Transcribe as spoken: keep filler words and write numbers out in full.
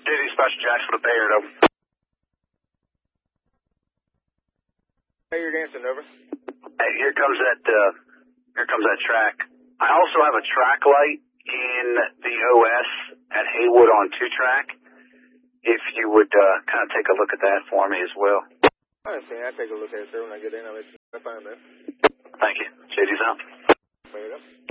J D Special Jackson with Bayard, over. Bayard Anson, over. Hey, here comes that, uh, here comes that track. I also have a track light in the O S at Haywood on two track. If you would, uh, kind of take a look at that for me as well. I understand. I'll take a look at it, sir, when I get in. I'll let you know if I find that. Thank you. J D's out. Bayard up.